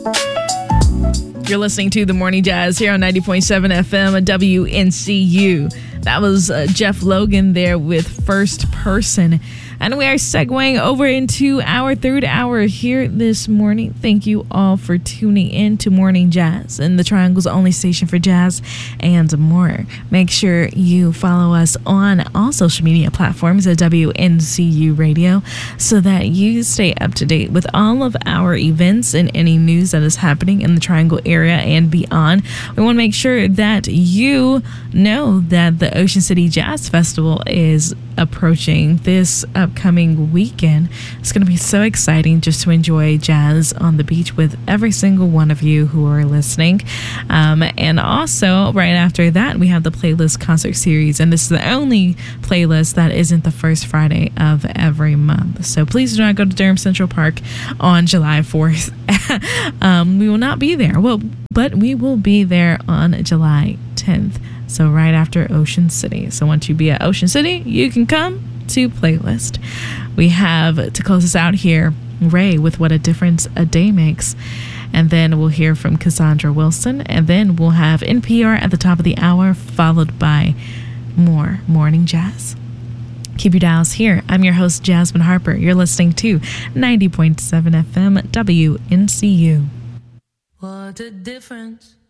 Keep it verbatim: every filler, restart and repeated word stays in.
You're listening to The Morning Jazz here on ninety point seven F M W N C U. That was uh, Jeff Logan there with First Person. And we are segueing over into our third hour here this morning. Thank you all for tuning in to Morning Jazz and the Triangle's only station for jazz and more. Make sure you follow us on all social media platforms at W N C U Radio so that you stay up to date with all of our events and any news that is happening in the Triangle area and beyond. We want to make sure that you know that the Ocean City Jazz Festival is approaching this upcoming weekend. It's going to be so exciting just to enjoy jazz on the beach with every single one of you who are listening. Um, and also, right after that, we have the playlist concert series, and this is the only playlist that isn't the first Friday of every month. So please do not go to Durham Central Park on July fourth. um, we will not be there. Well, but we will be there on July tenth. So right after Ocean City. So once you be at Ocean City, you can come to playlist. We have, to close us out here, Ray with What a Difference a Day Makes. And then we'll hear from Cassandra Wilson. And then we'll have N P R at the top of the hour, followed by more Morning Jazz. Keep your dials here. I'm your host, Jasmine Harper. You're listening to ninety point seven F M W N C U. What a difference